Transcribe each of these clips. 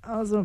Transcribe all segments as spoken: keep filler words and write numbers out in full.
Also,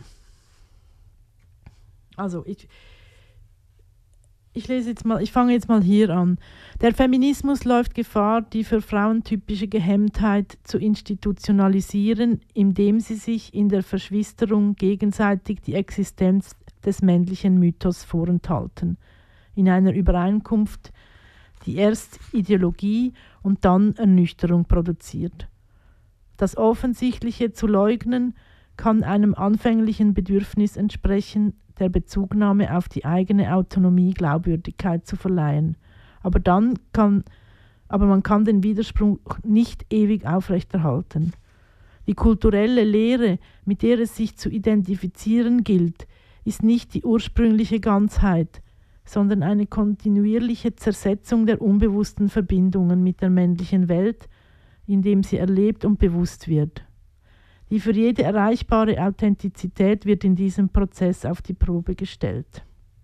also ich, ich lese jetzt mal, ich fange jetzt mal hier an. Der Feminismus läuft Gefahr, die für Frauen typische Gehemmtheit zu institutionalisieren, indem sie sich in der Verschwisterung gegenseitig die Existenz des männlichen Mythos vorenthalten. In einer Übereinkunft, die erst Ideologie und dann Ernüchterung produziert. Das Offensichtliche zu leugnen, kann einem anfänglichen Bedürfnis entsprechen, der Bezugnahme auf die eigene Autonomie Glaubwürdigkeit zu verleihen. Aber dann kann, aber man kann den Widerspruch nicht ewig aufrechterhalten. Die kulturelle Lehre, mit der es sich zu identifizieren gilt, ist nicht die ursprüngliche Ganzheit, sondern eine kontinuierliche Zersetzung der unbewussten Verbindungen mit der männlichen Welt, indem sie erlebt und bewusst wird. Die für jede erreichbare Authentizität wird in diesem Prozess auf die Probe gestellt.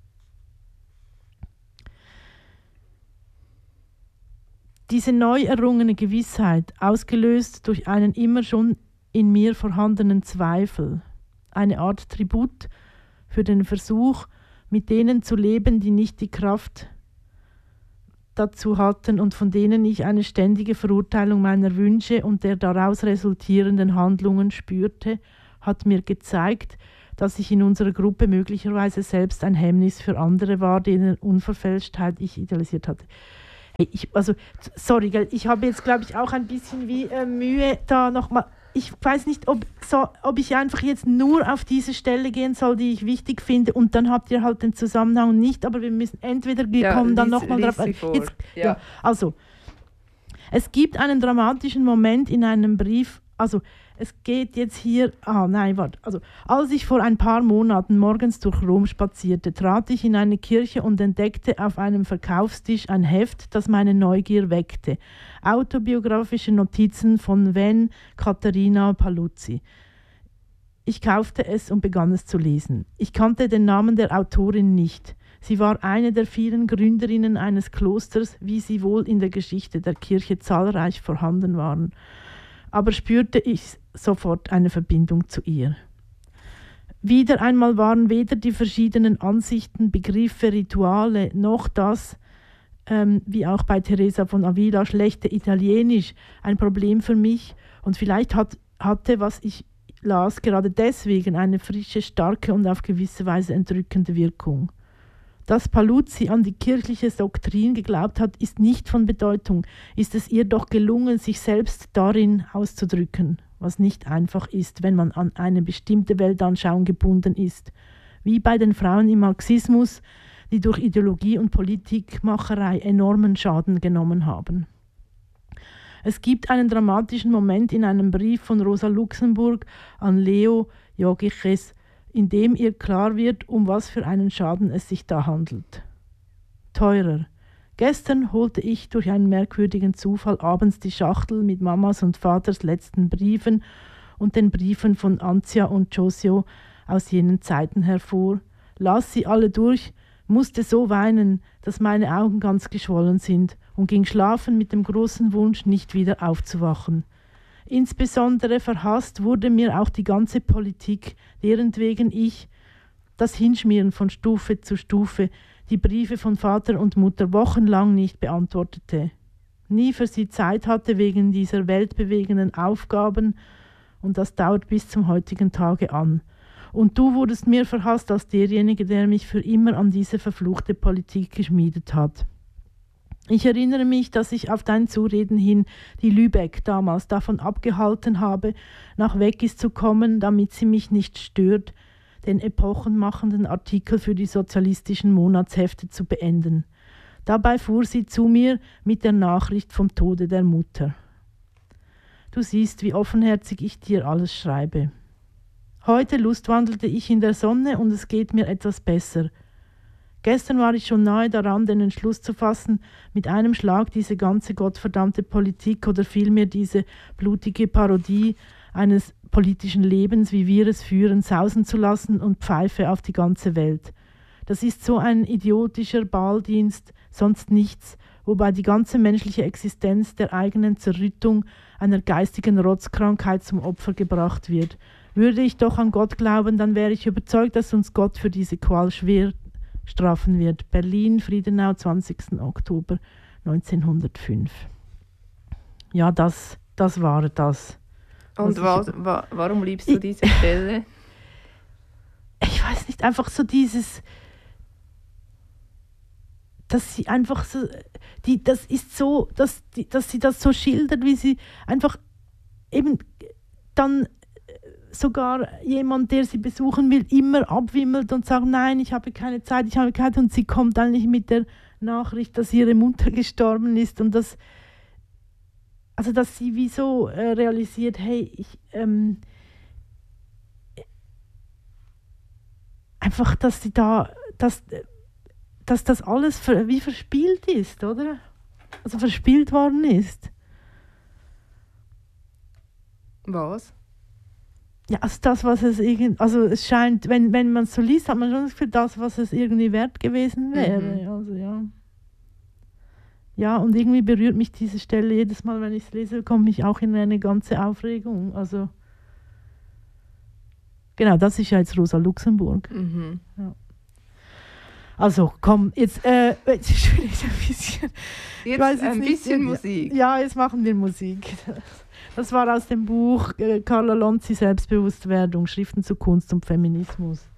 Diese neu errungene Gewissheit, ausgelöst durch einen immer schon in mir vorhandenen Zweifel, eine Art Tribut für den Versuch, mit denen zu leben, die nicht die Kraft dazu hatten und von denen ich eine ständige Verurteilung meiner Wünsche und der daraus resultierenden Handlungen spürte, hat mir gezeigt, dass ich in unserer Gruppe möglicherweise selbst ein Hemmnis für andere war, deren Unverfälschtheit ich idealisiert hatte. Hey, ich, also, sorry, gell, ich habe jetzt, glaube ich, auch ein bisschen wie äh, Mühe, da nochmal. Ich weiß nicht, ob, so, ob ich einfach jetzt nur auf diese Stelle gehen soll, die ich wichtig finde, und dann habt ihr halt den Zusammenhang nicht, aber wir müssen entweder, wir ja, kommen dann lies, nochmal drauf. Jetzt, ja. ja, also, es gibt einen dramatischen Moment in einem Brief, also es geht jetzt hier, ah nein, warte, also als ich vor ein paar Monaten morgens durch Rom spazierte, trat ich in eine Kirche und entdeckte auf einem Verkaufstisch ein Heft, das meine Neugier weckte. Autobiografische Notizen von Ven Caterina Paluzzi. Ich kaufte es und begann es zu lesen. Ich kannte den Namen der Autorin nicht. Sie war eine der vielen Gründerinnen eines Klosters, wie sie wohl in der Geschichte der Kirche zahlreich vorhanden waren. Aber spürte ich sofort eine Verbindung zu ihr. Wieder einmal waren weder die verschiedenen Ansichten, Begriffe, Rituale, noch das, ähm, wie auch bei Teresa von Avila, schlechte Italienisch ein Problem für mich, und vielleicht hat, hatte, was ich las, gerade deswegen eine frische, starke und auf gewisse Weise entrückende Wirkung. Dass Paluzzi an die kirchliche Doktrin geglaubt hat, ist nicht von Bedeutung, ist es ihr doch gelungen, sich selbst darin auszudrücken, was nicht einfach ist, wenn man an eine bestimmte Weltanschauung gebunden ist, wie bei den Frauen im Marxismus, die durch Ideologie und Politikmacherei enormen Schaden genommen haben. Es gibt einen dramatischen Moment in einem Brief von Rosa Luxemburg an Leo Jogiches, in dem ihr klar wird, um was für einen Schaden es sich da handelt. Teurer. Gestern holte ich durch einen merkwürdigen Zufall abends die Schachtel mit Mamas und Vaters letzten Briefen und den Briefen von Anzia und Josio aus jenen Zeiten hervor, las sie alle durch, musste so weinen, dass meine Augen ganz geschwollen sind, und ging schlafen mit dem großen Wunsch, nicht wieder aufzuwachen. Insbesondere verhasst wurde mir auch die ganze Politik, deretwegen ich das Hinschmieren von Stufe zu Stufe, die Briefe von Vater und Mutter wochenlang nicht beantwortete. Nie für sie Zeit hatte wegen dieser weltbewegenden Aufgaben, und das dauert bis zum heutigen Tage an. Und du wurdest mir verhasst als derjenige, der mich für immer an diese verfluchte Politik geschmiedet hat. Ich erinnere mich, dass ich auf dein Zureden hin die Lübeck damals davon abgehalten habe, nach Weggis zu kommen, damit sie mich nicht stört, den epochenmachenden Artikel für die sozialistischen Monatshefte zu beenden. Dabei fuhr sie zu mir mit der Nachricht vom Tode der Mutter. Du siehst, wie offenherzig ich dir alles schreibe. Heute lustwandelte ich in der Sonne und es geht mir etwas besser. Gestern war ich schon nahe daran, den Entschluss zu fassen, mit einem Schlag diese ganze gottverdammte Politik oder vielmehr diese blutige Parodie eines politischen Lebens, wie wir es führen, sausen zu lassen und pfeife auf die ganze Welt. Das ist so ein idiotischer Balldienst, sonst nichts, wobei die ganze menschliche Existenz der eigenen Zerrüttung einer geistigen Rotzkrankheit zum Opfer gebracht wird. Würde ich doch an Gott glauben, dann wäre ich überzeugt, dass uns Gott für diese Qual schwer strafen wird. Berlin, Friedenau, zwanzigsten Oktober neunzehnhundertfünf. Ja, das, das war das. Und was, ich, wa, warum liebst du diese Stelle? Ich weiß nicht, einfach so dieses, dass sie einfach so, die, das ist so, dass, die, dass sie das so schildert, wie sie einfach eben dann sogar jemand, der sie besuchen will, immer abwimmelt und sagt, nein, ich habe keine Zeit, ich habe keine Zeit, und sie kommt eigentlich mit der Nachricht, dass ihre Mutter gestorben ist und das, also dass sie wie so äh, realisiert, hey, ich, ähm, einfach, dass sie da, dass, dass das alles ver, wie verspielt ist, oder? Also verspielt worden ist. Was? Ja, also das, was es irgendwie, also es scheint, wenn, wenn man es so liest, hat man schon das Gefühl, das, was es irgendwie wert gewesen wäre. Mhm. Also ja. Ja, und irgendwie berührt mich diese Stelle jedes Mal, wenn ich es lese, komme ich auch in eine ganze Aufregung. Also genau, das ist ja jetzt Rosa Luxemburg. Mhm. Ja. Also komm, jetzt, äh, jetzt ist ein bisschen, jetzt weiß jetzt ein nicht, bisschen ja, Musik. Ja, jetzt machen wir Musik. Das war aus dem Buch äh, Carla Lonzi, Selbstbewusstwerdung, Schriften zu Kunst und Feminismus.